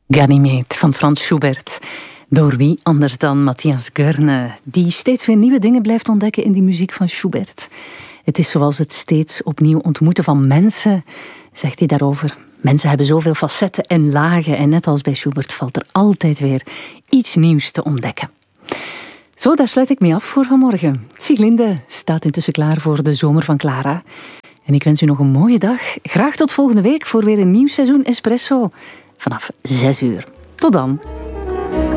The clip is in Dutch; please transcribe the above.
Ganymed van Franz Schubert. Door wie anders dan Matthias Goerne, die steeds weer nieuwe dingen blijft ontdekken in die muziek van Schubert. Het is zoals het steeds opnieuw ontmoeten van mensen, zegt hij daarover. Mensen hebben zoveel facetten en lagen en net als bij Schubert valt er altijd weer iets nieuws te ontdekken. Zo, daar sluit ik mee af voor vanmorgen. Sieglinde staat intussen klaar voor de zomer van Clara. En ik wens u nog een mooie dag. Graag tot volgende week voor weer een nieuw seizoen Espresso. Vanaf 6 uur. Tot dan.